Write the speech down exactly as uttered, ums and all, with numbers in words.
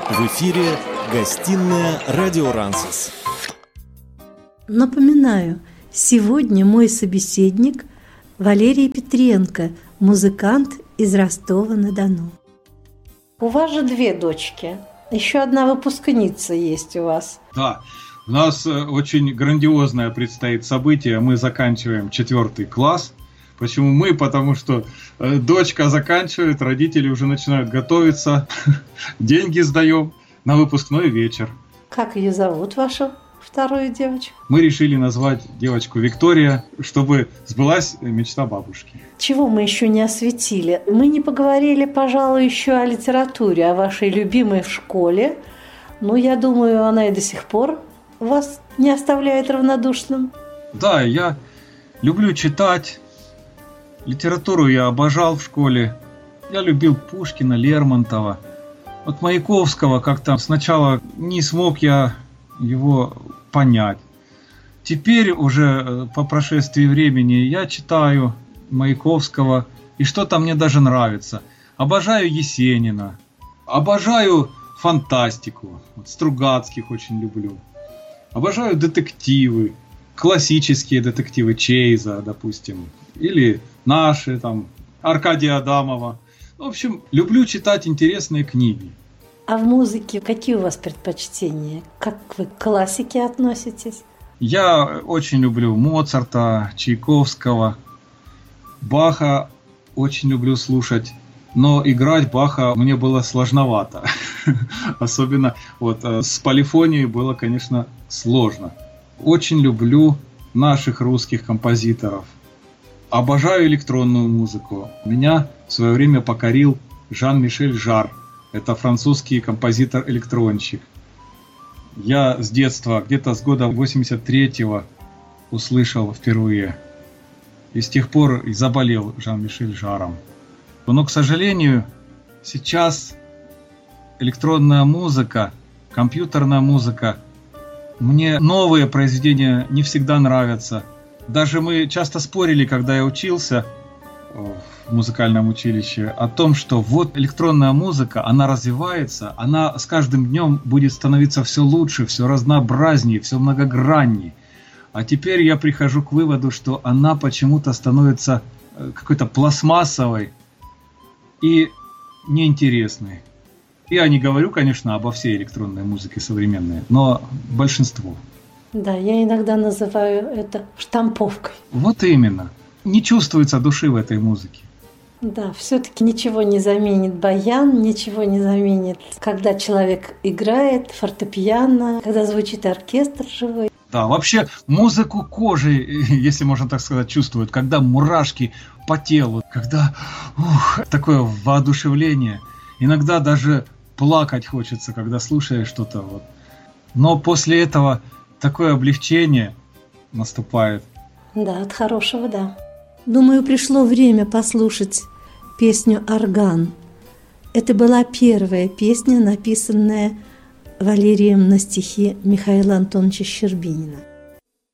В эфире гостиная «Радио Рансес». Напоминаю, сегодня мой собеседник Валерий Петренко, музыкант из Ростова-на-Дону. У вас же две дочки. Еще одна выпускница есть у вас. Да, у нас очень грандиозное предстоит событие. Мы заканчиваем четвертый класс. Почему мы? Потому что дочка заканчивает, родители уже начинают готовиться, деньги сдаем на выпускной вечер. Как ее зовут, вашу вторую девочку? Мы решили назвать девочку Виктория, чтобы сбылась мечта бабушки. Чего мы еще не осветили? Мы не поговорили, пожалуй, еще о литературе, о вашей любимой в школе. Ну, я думаю, она и до сих пор вас не оставляет равнодушным. Да, я люблю читать. Литературу я обожал в школе. Я любил Пушкина, Лермонтова. Вот Маяковского как-то сначала не смог я его понять. Теперь уже по прошествии времени я читаю Маяковского, и что-то мне даже нравится. Обожаю Есенина, обожаю фантастику, вот Стругацких очень люблю. Обожаю детективы, классические детективы Чейза, допустим, или наши, там, Аркадия Адамова. В общем, люблю читать интересные книги. А в музыке какие у вас предпочтения? Как вы к классике относитесь? Я очень люблю Моцарта, Чайковского, Баха очень люблю слушать, но играть Баха мне было сложновато. Особенно вот с полифонией было, конечно, сложно. Очень люблю наших русских композиторов. Обожаю электронную музыку. Меня в свое время покорил Жан-Мишель Жар. Это французский композитор-электронщик. Я с детства, где-то с года восемьдесят третьего услышал впервые. И с тех пор и заболел Жан-Мишель Жаром. Но, к сожалению, сейчас электронная музыка, компьютерная музыка, мне новые произведения не всегда нравятся. Даже мы часто спорили, когда я учился в музыкальном училище, о том, что вот электронная музыка, она развивается, она с каждым днем будет становиться все лучше, все разнообразнее, все многограннее. А теперь я прихожу к выводу, что она почему-то становится какой-то пластмассовой и неинтересной. Я не говорю, конечно, обо всей электронной музыке современной, но большинство. Да, я иногда называю это штамповкой. Вот именно. Не чувствуется души в этой музыке. Да, все-таки ничего не заменит баян, ничего не заменит, когда человек играет фортепиано, когда звучит оркестр живой. Да, вообще музыку кожи, если можно так сказать, чувствуют, когда мурашки по телу, когда ух, такое воодушевление. Иногда даже плакать хочется, когда слушаешь что-то. Вот. Но после этого такое облегчение наступает. Да, от хорошего, да. Думаю, пришло время послушать песню «Орган». Это была первая песня, написанная Валерием на стихи Михаила Антоновича Щербинина.